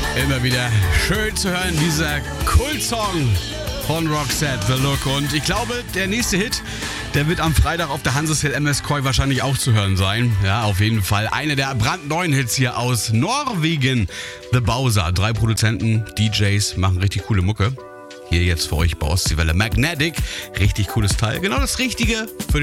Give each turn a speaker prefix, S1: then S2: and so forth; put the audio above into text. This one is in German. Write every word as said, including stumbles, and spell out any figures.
S1: Immer wieder schön zu hören, dieser Kultsong von Roxette, The Look. Und ich glaube, der nächste Hit, der wird am Freitag auf der Hanseshill M S Koi wahrscheinlich auch zu hören sein. Ja, auf jeden Fall einer der brandneuen Hits hier aus Norwegen. The Bowser. Drei Produzenten, D Js, machen richtig coole Mucke. Hier jetzt für euch bei Ostseewelle Magnetic. Richtig cooles Teil. Genau das Richtige für